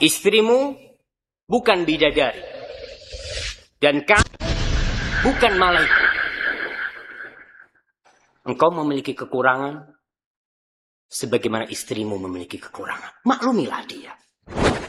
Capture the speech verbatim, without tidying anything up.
Istrimu bukan bidadari. Dan kamu bukan malaikat. Engkau memiliki kekurangan sebagaimana istrimu memiliki kekurangan. Maklumilah dia.